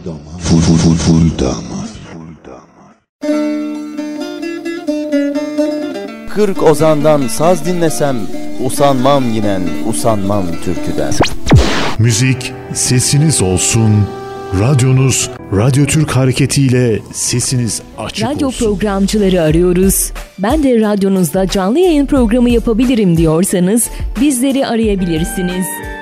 Full damar. 40 ozandan saz dinlesem, usanmam yinen, usanmam türküden. Müzik sesiniz olsun. Radyonuz Radyo Türk hareketiyle sesiniz açık radyo olsun. Programcıları arıyoruz. Ben de radyonuzda canlı yayın programı yapabilirim diyorsanız bizleri arayabilirsiniz.